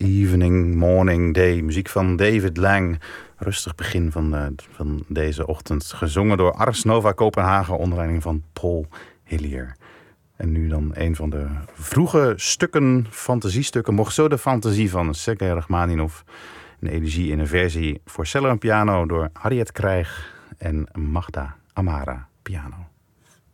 Evening, morning, day. Muziek van David Lang. Rustig begin van deze ochtend. Gezongen door Ars Nova Kopenhagen onder leiding van Paul Hillier. En nu dan een van de vroege stukken, fantasiestukken. Morceau de Fantasie van Sergei Rachmaninov. Een elegie in een versie voor cello en piano door Harriet Krijg en Magda Amara piano.